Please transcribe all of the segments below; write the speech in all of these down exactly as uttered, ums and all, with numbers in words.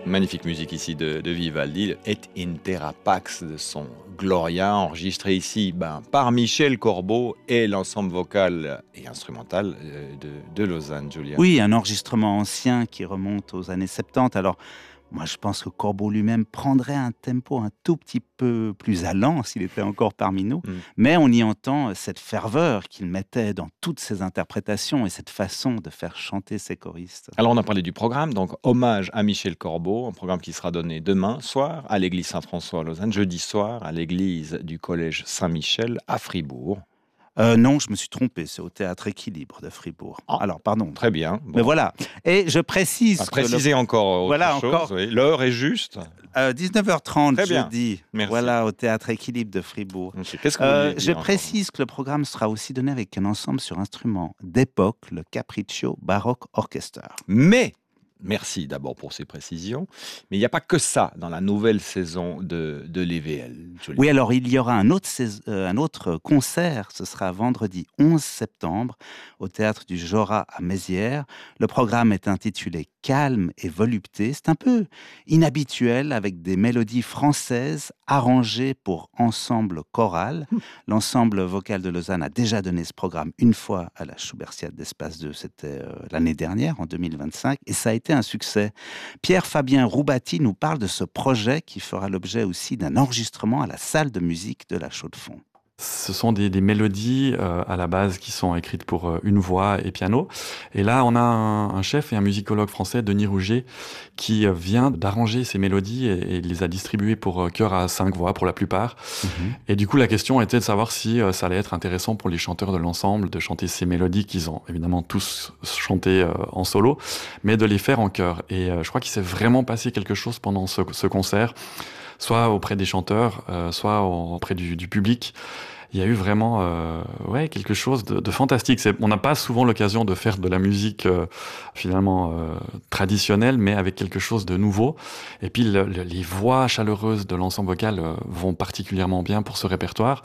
magnifique musique ici de, de Vivaldi, Et in terra pax de son Gloria, enregistré ici ben, par Michel Corbeau et l'ensemble vocal et instrumental de, de Lausanne, Julia. Oui, un enregistrement ancien qui remonte aux années soixante-dix. Alors, moi, je pense que Corbeau lui-même prendrait un tempo un tout petit peu plus allant s'il était encore parmi nous. Mm. Mais on y entend cette ferveur qu'il mettait dans toutes ses interprétations et cette façon de faire chanter ses choristes. Alors, on a parlé du programme, donc hommage à Michel Corbeau, un programme qui sera donné demain soir à l'église Saint-François à Lausanne, jeudi soir à l'église du collège Saint-Michel à Fribourg. Euh, non, je me suis trompé, c'est au Théâtre Équilibre de Fribourg. Ah, alors, pardon. Très bien. Bon. Mais voilà. Et je précise... Ah, précisez le... encore autre voilà, chose. encore... Oui. L'heure est juste. Euh, dix-neuf heures trente, très bien. jeudi. Merci. Voilà, au Théâtre Équilibre de Fribourg. Qu'est-ce que vous euh, dire Je précise que le programme sera aussi donné avec un ensemble sur instruments d'époque, le Capriccio Baroque Orchestra. Mais... Merci d'abord pour ces précisions. Mais il n'y a pas que ça dans la nouvelle saison de, de l'E V L. Oui, alors il y aura un autre, euh, un autre concert. Ce sera vendredi onze septembre au Théâtre du Jorat à Mézières. Le programme est intitulé Calme et volupté. C'est un peu inhabituel avec des mélodies françaises arrangées pour ensemble choral. L'ensemble vocal de Lausanne a déjà donné ce programme une fois à la Schubertiade d'Espace deux. C'était euh, l'année dernière, en deux mille vingt-cinq. Et ça a été un succès. Pierre-Fabien Roubati nous parle de ce projet qui fera l'objet aussi d'un enregistrement à la salle de musique de la Chaux-de-Fonds. Ce sont des, des mélodies euh, à la base qui sont écrites pour euh, une voix et piano. Et là, on a un, un chef et un musicologue français, Denis Rouget, qui euh, vient d'arranger ces mélodies et, et les a distribuées pour euh, chœur à cinq voix pour la plupart. Mm-hmm. Et du coup, la question était de savoir si euh, ça allait être intéressant pour les chanteurs de l'ensemble de chanter ces mélodies qu'ils ont évidemment tous chanté euh, en solo, mais de les faire en chœur. Et euh, je crois qu'il s'est vraiment passé quelque chose pendant ce, ce concert, soit auprès des chanteurs, euh, soit auprès du, du public. Il y a eu vraiment euh, ouais, quelque chose de, de fantastique. C'est, on n'a pas souvent l'occasion de faire de la musique euh, finalement euh, traditionnelle, mais avec quelque chose de nouveau. Et puis le, le, les voix chaleureuses de l'ensemble vocal euh, vont particulièrement bien pour ce répertoire.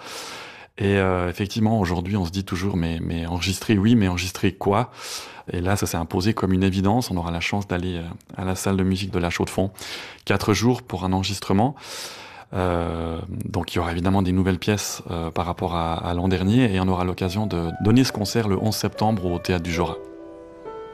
Et euh, effectivement, aujourd'hui, on se dit toujours, mais, mais enregistrer, oui, mais enregistrer quoi ? Et là, ça s'est imposé comme une évidence. On aura la chance d'aller à la salle de musique de la Chaux-de-Fonds. Quatre jours pour un enregistrement. Euh, donc il y aura évidemment des nouvelles pièces euh, par rapport à, à l'an dernier. Et on aura l'occasion de donner ce concert le onze septembre au Théâtre du Jorat.